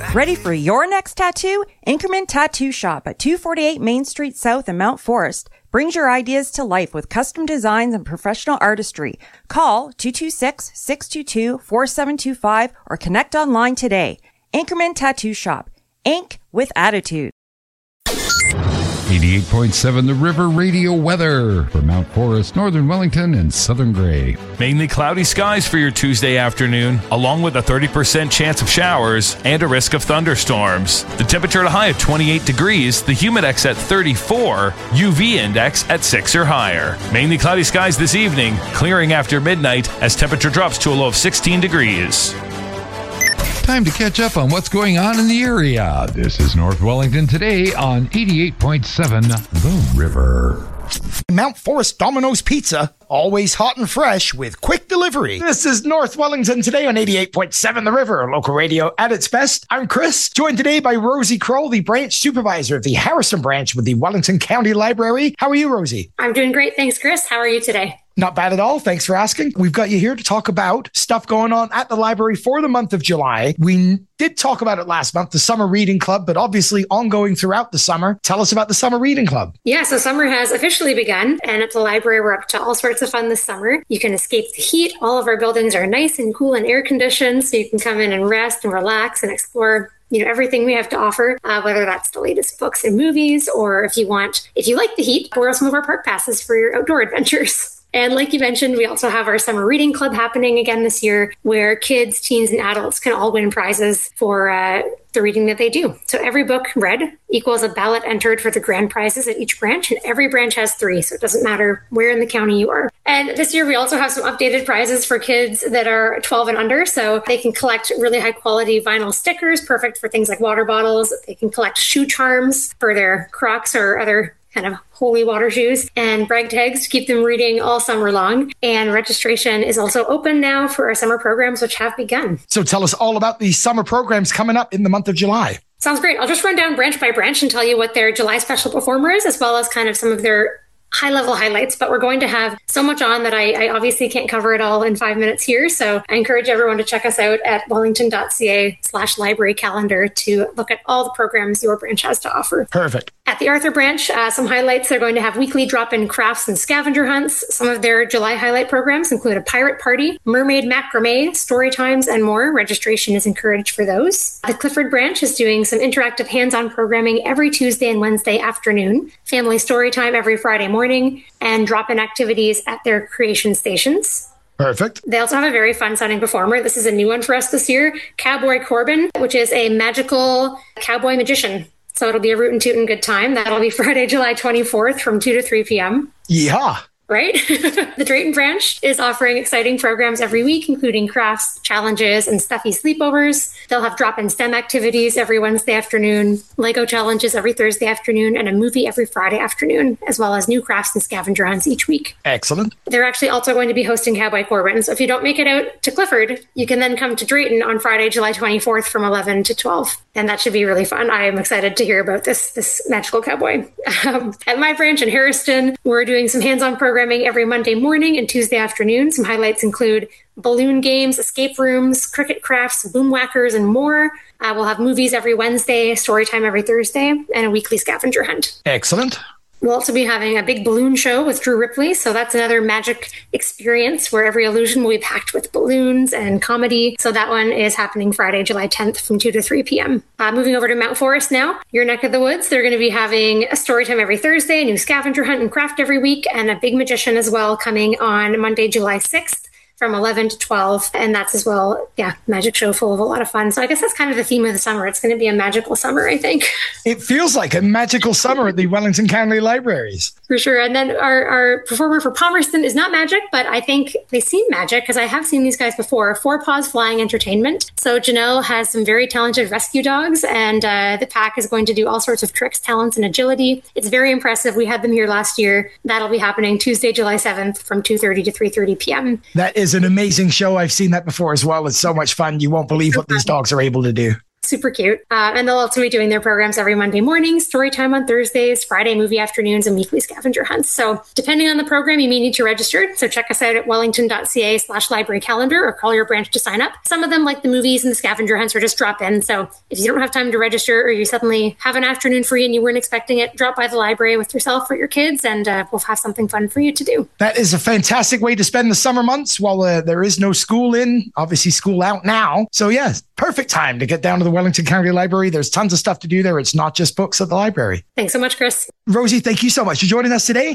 Ready for your next tattoo? Increment Tattoo Shop at 248 Main Street South in Mount Forest brings your ideas to life with custom designs and professional artistry. Call 226-622-4725 or connect online today. Increment Tattoo Shop. Ink with attitude. 88.7 The River Radio weather for Mount Forest, Northern Wellington, and Southern Grey. Mainly cloudy skies for your Tuesday afternoon, along with a 30% chance of showers and a risk of thunderstorms. The temperature at a high of 28 degrees, the humidex at 34, UV index at 6 or higher. Mainly cloudy skies this evening, clearing after midnight as temperature drops to a low of 16 degrees. Time to catch up on what's going on in the area. This is North Wellington today on 88.7 The River. Mount Forest Domino's Pizza, always hot and fresh with quick delivery. This is North Wellington today on 88.7 The River, local radio at its best. I'm Chris, joined today by Rosie Kroll, the branch supervisor of the Harrison branch with the Wellington County Library. How are you, Rosie? I'm doing great. Thanks, Chris. How are you today? Not bad at all. Thanks for asking. We've got you here to talk about stuff going on at the library for the month of July. We did talk about it last month, the Summer Reading Club, but obviously ongoing throughout the summer. Tell us about the Summer Reading Club. Yeah, so summer has officially begun, and at the library, we're up to all sorts of fun this summer. You can escape the heat. All of our buildings are nice and cool and air conditioned, so you can come in and rest and relax and explore everything we have to offer, whether that's the latest books and movies, or if you like the heat, borrow some of our park passes for your outdoor adventures. And like you mentioned, we also have our Summer Reading Club happening again this year, where kids, teens, and adults can all win prizes for the reading that they do. So every book read equals a ballot entered for the grand prizes at each branch, and every branch has 3, so it doesn't matter where in the county you are. And this year, we also have some updated prizes for kids that are 12 and under, so they can collect really high-quality vinyl stickers, perfect for things like water bottles. They can collect shoe charms for their Crocs or other kind of holy water shoes, and brag tags to keep them reading all summer long. And registration is also open now for our summer programs, which have begun. So tell us all about the summer programs coming up in the month of July. Sounds great. I'll just run down branch by branch and tell you what their July special performer is, as well as kind of some of their high-level highlights, but we're going to have so much on that I obviously can't cover it all in 5 minutes here. So I encourage everyone to check us out at wellington.ca/library calendar to look at all the programs your branch has to offer. Perfect. At the Arthur branch, some highlights. They're going to have weekly drop-in crafts and scavenger hunts. Some of their July highlight programs include a pirate party, mermaid macrame, story times, and more. Registration is encouraged for those. The Clifford branch is doing some interactive hands-on programming every Tuesday and Wednesday afternoon, family story time every Friday morning, and drop-in activities at their creation stations. Perfect. They also have a very fun-sounding performer. This is a new one for us this year, Cowboy Corbin, which is a magical cowboy magician. So it'll be a rootin' tootin' good time. That'll be Friday, July 24th from 2 to 3 p.m. Yeah. Right? The Drayton branch is offering exciting programs every week, including crafts, challenges, and stuffy sleepovers. They'll have drop-in STEM activities every Wednesday afternoon, Lego challenges every Thursday afternoon, and a movie every Friday afternoon, as well as new crafts and scavenger hunts each week. Excellent. They're actually also going to be hosting Cowboy Corbin. So if you don't make it out to Clifford, you can then come to Drayton on Friday, July 24th from 11 to 12. And that should be really fun. I am excited to hear about this magical cowboy. At my branch in Harrison, we're doing some hands-on programs every Monday morning and Tuesday afternoon. Some highlights include balloon games, escape rooms, cricket crafts, boom whackers, and more. We'll have movies every Wednesday, story time every Thursday, and a weekly scavenger hunt. Excellent. We'll also be having a big balloon show with Drew Ripley, so that's another magic experience where every illusion will be packed with balloons and comedy. So that one is happening Friday, July 10th from 2 to 3 p.m. Moving over to Mount Forest now, your neck of the woods. They're going to be having a story time every Thursday, a new scavenger hunt and craft every week, and a big magician as well coming on Monday, July 6th. From 11 to 12. And that's as well, magic show full of a lot of fun. So I guess that's kind of the theme of the summer. It's going to be a magical summer, I think. It feels like a magical summer at the Wellington County Libraries. For sure. And then our performer for Palmerston is not magic, but I think they seem magic because I have seen these guys before. Four Paws Flying Entertainment. So Janelle has some very talented rescue dogs, and the pack is going to do all sorts of tricks, talents, and agility. It's very impressive. We had them here last year. That'll be happening Tuesday, July 7th from 2:30 to 3:30 p.m. That is an amazing show. I've seen that before as well. It's so much fun. You won't believe what these dogs are able to do. Super cute. And they'll also be doing their programs every Monday morning, story time on Thursdays, Friday movie afternoons, and weekly scavenger hunts. So depending on the program, you may need to register. So check us out at wellington.ca/library calendar or call your branch to sign up. Some of them, like the movies and the scavenger hunts, are just drop in. So if you don't have time to register or you suddenly have an afternoon free and you weren't expecting it, drop by the library with yourself or your kids and we'll have something fun for you to do. That is a fantastic way to spend the summer months while there is no school in. Obviously, school out now. So yes, perfect time to get down to the Wellington County Library. There's tons of stuff to do there. It's not just books at the library. Thanks so much, Chris. Rosie, thank you so much for joining us today.